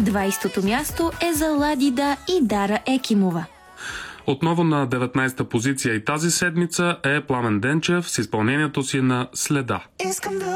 20-то място е за Ладида и Дара Екимова. Отново на 19-та позиция и тази седмица е Пламен Денчев с изпълнението си на Следа.